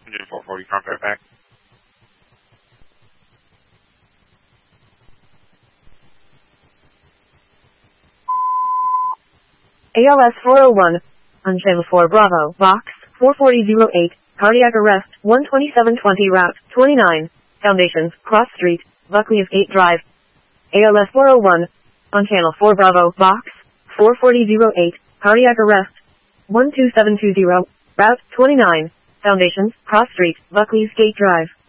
Engine 440, contact back. ALS 401, on Channel 4 Bravo, Box 44008, cardiac arrest, 12720 Route 29, Foundations, Cross Street, Buckley Estate Drive. ALS 401, on Channel 4 Bravo, Box 44008, cardiac arrest, 12720, Route 29, Foundations, Cross Street, Buckley Estate Drive.